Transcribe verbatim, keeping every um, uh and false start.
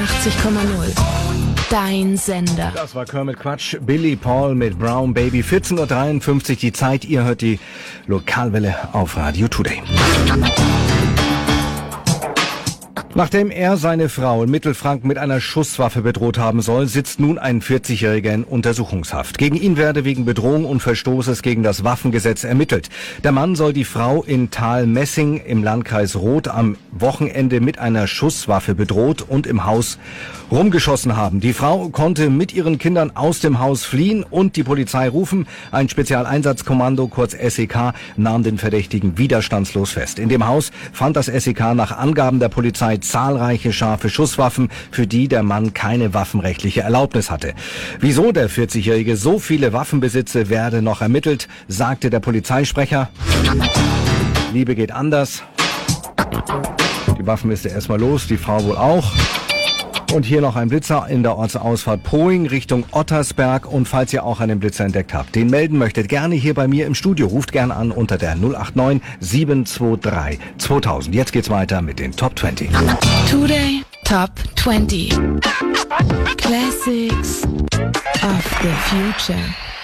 einundachtzig Komma null. Dein Sender. Das war Kermit Quatsch, Billy Paul mit Brown Baby. vierzehn Uhr dreiundfünfzig die Zeit. Ihr hört die Lokalwelle auf Radio Today. Nachdem er seine Frau in Mittelfranken mit einer Schusswaffe bedroht haben soll, sitzt nun ein vierzigjähriger in Untersuchungshaft. Gegen ihn werde wegen Bedrohung und Verstoßes gegen das Waffengesetz ermittelt. Der Mann soll die Frau in Thalmessing im Landkreis Roth am Wochenende mit einer Schusswaffe bedroht und im Haus rumgeschossen haben. Die Frau konnte mit ihren Kindern aus dem Haus fliehen und die Polizei rufen. Ein Spezialeinsatzkommando, kurz S E K, nahm den Verdächtigen widerstandslos fest. In dem Haus fand das S E K nach Angaben der Polizei zahlreiche scharfe Schusswaffen, für die der Mann keine waffenrechtliche Erlaubnis hatte. Wieso der vierzigjährige so viele Waffen besitze, werde noch ermittelt, sagte der Polizeisprecher. Liebe geht anders. Die Waffen ist er erstmal los, die Frau wohl auch. Und hier noch ein Blitzer in der Ortsausfahrt Poing Richtung Ottersberg. Und falls ihr auch einen Blitzer entdeckt habt, den melden möchtet, gerne hier bei mir im Studio. Ruft gerne an unter der null acht neun sieben zwei drei zweitausend. Jetzt geht's weiter mit den Top zwanzig. Today Top zwanzig. Classics of the Future.